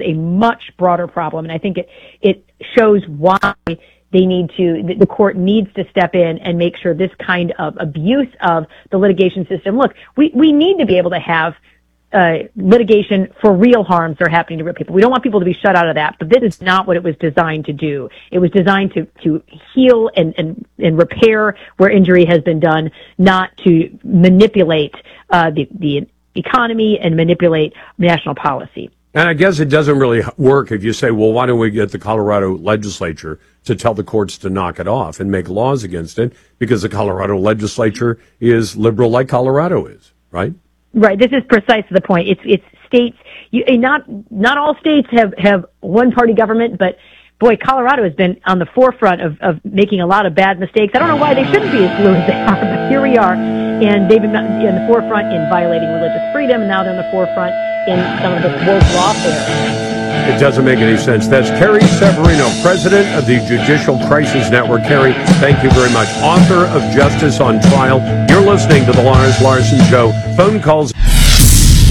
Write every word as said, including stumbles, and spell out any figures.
a much broader problem, and I think it it shows why they need to, the court needs to step in and make sure this kind of abuse of the litigation system. Look, we, we need to be able to have uh, litigation for real harms that are happening to real people. We don't want people to be shut out of that, but this is not what it was designed to do. It was designed to, to heal and, and, and repair where injury has been done, not to manipulate uh, the, the economy and manipulate national policy. And I guess it doesn't really work if you say, well, why don't we get the Colorado legislature to tell the courts to knock it off and make laws against it, because the Colorado legislature is liberal like Colorado is, right? Right. This is precisely the point. It's it's states. You, not not all states have have one party government, but boy, Colorado has been on the forefront of of making a lot of bad mistakes. I don't know why they shouldn't be as blue as they are, but here we are, and they've been in the forefront in violating religious freedom, and now they're in the forefront in some of this woke lawfare. It doesn't make any sense. That's Carrie Severino, president of the Judicial Crisis Network. Carrie, thank you very much. Author of Justice on Trial. You're listening to the Lars Larson Show. Phone calls